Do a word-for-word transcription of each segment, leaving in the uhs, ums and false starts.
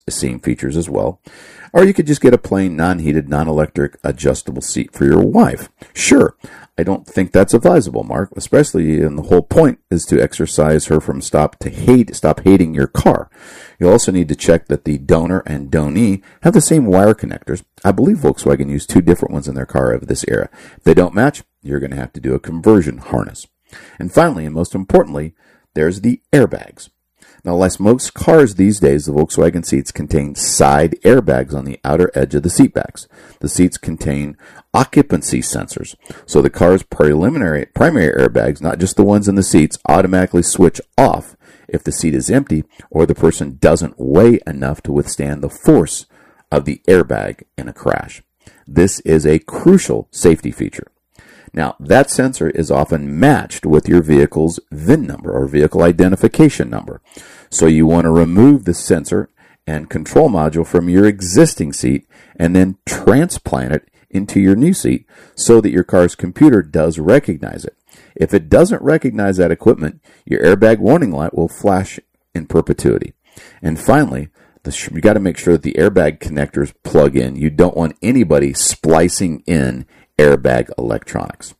same features as well. Or you could just get a plain non-heated, non-electric adjustable seat for your wife. Sure, I don't think that's advisable, Mark, especially and the whole point is to exercise her from stop to hate, stop hating your car. You also need to check that the donor and donee have the same wire connectors. I believe Volkswagen used two different ones in their car of this era. If they don't match, you're going to have to do a conversion harness. And finally, and most importantly, there's the airbags. Now, like most cars these days, the Volkswagen seats contain side airbags on the outer edge of the seat backs. The seats contain occupancy sensors, so the car's preliminary primary airbags, not just the ones in the seats, automatically switch off if the seat is empty or the person doesn't weigh enough to withstand the force of the airbag in a crash. This is a crucial safety feature. Now, that sensor is often matched with your vehicle's V I N number or vehicle identification number. So you want to remove the sensor and control module from your existing seat and then transplant it into your new seat so that your car's computer does recognize it. If it doesn't recognize that equipment, your airbag warning light will flash in perpetuity. And finally, the, you got to make sure that the airbag connectors plug in. You don't want anybody splicing in airbag electronics.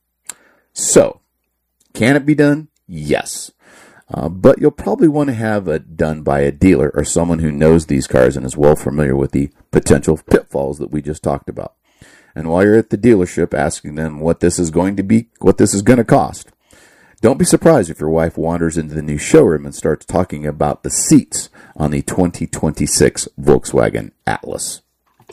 So, can it be done? Yes. Uh, but you'll probably want to have it done by a dealer or someone who knows these cars and is well familiar with the potential pitfalls that we just talked about. And while you're at the dealership asking them what this is going to be, what this is going to cost, don't be surprised if your wife wanders into the new showroom and starts talking about the seats on the twenty twenty-six Volkswagen Atlas.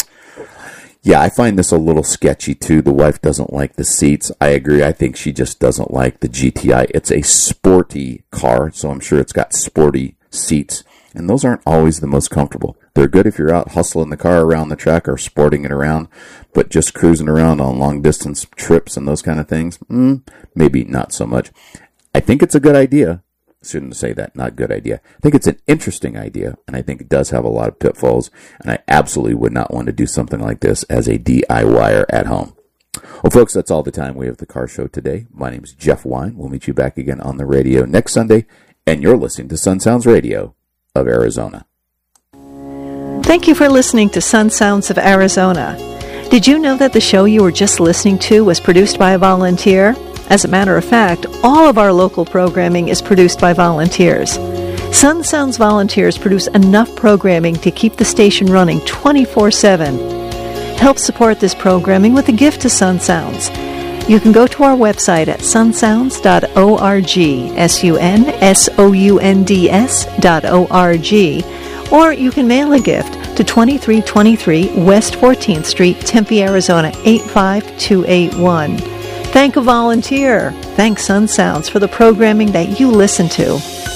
Yeah, I find this a little sketchy too. The wife doesn't like the seats. I agree. I think she just doesn't like the G T I. It's a sporty car, so I'm sure it's got sporty seats. And those aren't always the most comfortable. They're good if you're out hustling the car around the track or sporting it around, but just cruising around on long distance trips and those kind of things, mm, maybe not so much. I think it's a good idea. Shouldn't say that, not good idea. I think it's an interesting idea, and I think it does have a lot of pitfalls, and I absolutely would not want to do something like this as a D I Y-er at home. Well, folks, that's all the time we have at the Car Show today. My name is Jeff Wine. We'll meet you back again on the radio next Sunday, and you're listening to Sun Sounds Radio of Arizona. Thank you for listening to Sun Sounds of Arizona. Did you know that the show you were just listening to was produced by a volunteer? As a matter of fact, all of our local programming is produced by volunteers. Sun Sounds volunteers produce enough programming to keep the station running twenty-four seven. Help support this programming with a gift to Sun Sounds. You can go to our website at sun sounds dot org, S U N S O U N D S dot O R G, or you can mail a gift to twenty-three twenty-three West fourteenth Street, Tempe, Arizona, eight five two eight one. Thank a volunteer. Thank Sun Sounds for the programming that you listen to.